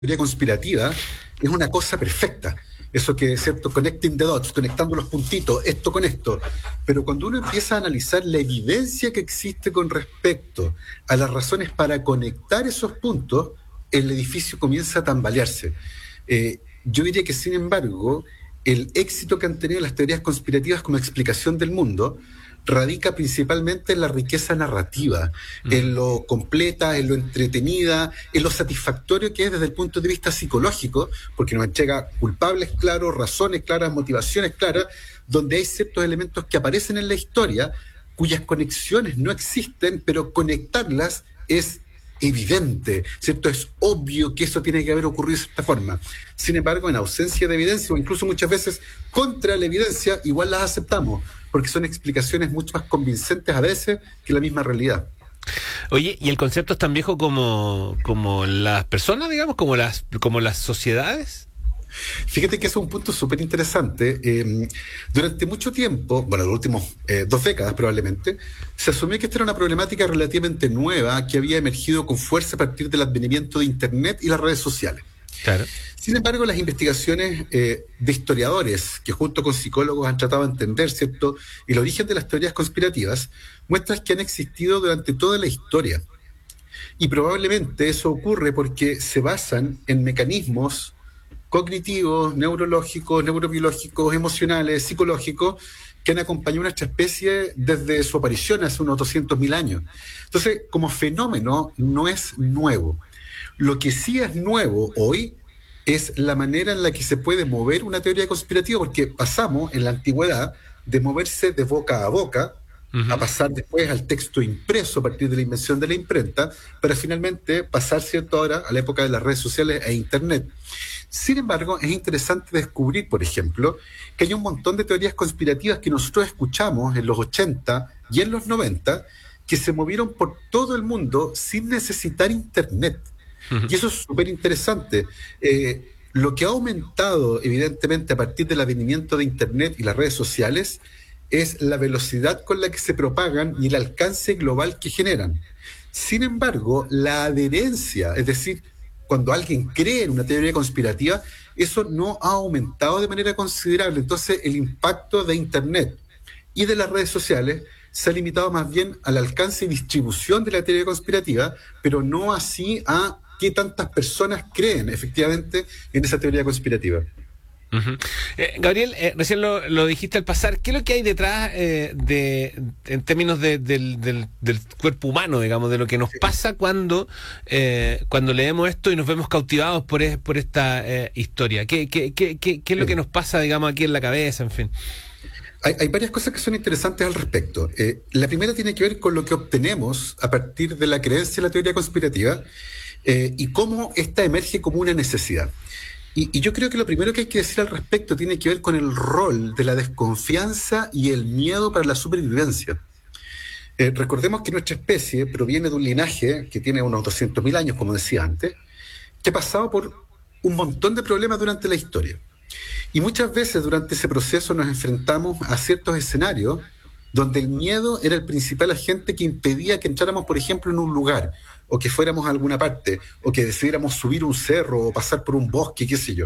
teoría conspirativa es una cosa perfecta. Eso que, ¿cierto? Connecting the dots, conectando los puntitos, esto con esto. Pero cuando uno empieza a analizar la evidencia que existe con respecto a las razones para conectar esos puntos, el edificio comienza a tambalearse. Yo diría que, sin embargo, el éxito que han tenido las teorías conspirativas como explicación del mundo radica principalmente en la riqueza narrativa, en lo completa, en lo entretenida, en lo satisfactorio que es desde el punto de vista psicológico, porque nos entrega culpables claros, razones claras, motivaciones claras, donde hay ciertos elementos que aparecen en la historia cuyas conexiones no existen, pero conectarlas es evidente, ¿cierto? Es obvio que eso tiene que haber ocurrido de esta forma. Sin embargo, en ausencia de evidencia, o incluso muchas veces contra la evidencia, igual las aceptamos, porque son explicaciones mucho más convincentes a veces que la misma realidad. Oye, ¿y el concepto es tan viejo como las personas, digamos, como las sociedades? Fíjate que eso es un punto súper interesante. Durante mucho tiempo, bueno, los últimos 2 décadas probablemente, se asumió que esta era una problemática relativamente nueva que había emergido con fuerza a partir del advenimiento de Internet y las redes sociales. Claro. Sin embargo, las investigaciones de historiadores que junto con psicólogos han tratado de entender, ¿cierto?, el origen de las teorías conspirativas, muestran que han existido durante toda la historia. Y probablemente eso ocurre porque se basan en mecanismos cognitivos, neurológicos, neurobiológicos, emocionales, psicológicos, que han acompañado a nuestra especie desde su aparición hace unos 200.000 años. Entonces, como fenómeno, no es nuevo. Lo que sí es nuevo hoy es la manera en la que se puede mover una teoría conspirativa, porque pasamos en la antigüedad de moverse de boca a boca a Ujú. pasar después al texto impreso a partir de la invención de la imprenta, para finalmente pasar, ¿cierto?, ahora a la época de las redes sociales e Internet. Sin embargo, es interesante descubrir, por ejemplo, que hay un montón de teorías conspirativas que nosotros escuchamos en los 80 y en los 90 que se movieron por todo el mundo sin necesitar Internet. Ujú. Y eso es súper interesante. Lo que ha aumentado, evidentemente, a partir del advenimiento de Internet y las redes sociales es la velocidad con la que se propagan y el alcance global que generan. Sin embargo, la adherencia, es decir, cuando alguien cree en una teoría conspirativa, eso no ha aumentado de manera considerable. Entonces, el impacto de Internet y de las redes sociales se ha limitado más bien al alcance y distribución de la teoría conspirativa, pero no así a qué tantas personas creen efectivamente en esa teoría conspirativa. Ujú. Gabriel, recién lo dijiste al pasar, ¿qué es lo que hay detrás en términos del cuerpo humano, digamos, de lo que nos pasa cuando leemos esto y nos vemos cautivados por esta historia? ¿Qué es lo que Sí. nos pasa, digamos, aquí en la cabeza, en fin? Hay varias cosas que son interesantes al respecto. La primera tiene que ver con lo que obtenemos a partir de la creencia en la teoría conspirativa y cómo esta emerge como una necesidad. Y yo creo que lo primero que hay que decir al respecto tiene que ver con el rol de la desconfianza y el miedo para la supervivencia. Recordemos que nuestra especie proviene de un linaje que tiene unos 200.000 años, como decía antes, que ha pasado por un montón de problemas durante la historia. Y muchas veces durante ese proceso nos enfrentamos a ciertos escenarios donde el miedo era el principal agente que impedía que entráramos, por ejemplo, en un lugar, o que fuéramos a alguna parte, o que decidiéramos subir un cerro o pasar por un bosque, qué sé yo.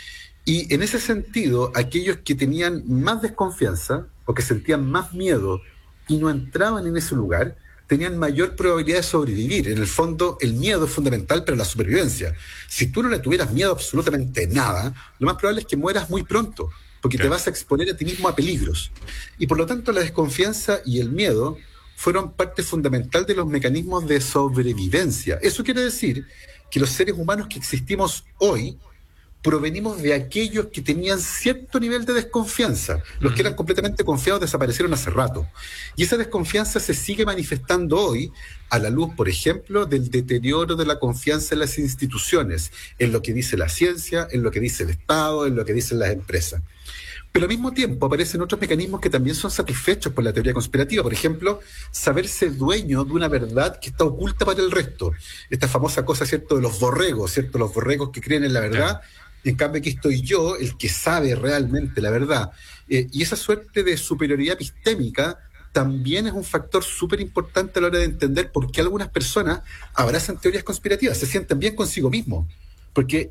Y en ese sentido, aquellos que tenían más desconfianza o que sentían más miedo y no entraban en ese lugar, tenían mayor probabilidad de sobrevivir. En el fondo, el miedo es fundamental para la supervivencia. Si tú no le tuvieras miedo a absolutamente nada, lo más probable es que mueras muy pronto, porque te Claro. vas a exponer a ti mismo a peligros. Y por lo tanto, la desconfianza y el miedo fueron parte fundamental de los mecanismos de sobrevivencia. Eso quiere decir que los seres humanos que existimos hoy provenimos de aquellos que tenían cierto nivel de desconfianza. Los que Ujú. eran completamente confiados desaparecieron hace rato. Y esa desconfianza se sigue manifestando hoy a la luz, por ejemplo, del deterioro de la confianza en las instituciones, en lo que dice la ciencia, en lo que dice el Estado, en lo que dicen las empresas. Pero al mismo tiempo aparecen otros mecanismos que también son satisfechos por la teoría conspirativa. Por ejemplo, saberse dueño de una verdad que está oculta para el resto. Esta famosa cosa, ¿cierto?, de los borregos, ¿cierto? Los borregos que creen en la Claro. verdad. En cambio, aquí estoy yo, el que sabe realmente la verdad. Y esa suerte de superioridad epistémica también es un factor súper importante a la hora de entender por qué algunas personas abrazan teorías conspirativas, se sienten bien consigo mismos, Porque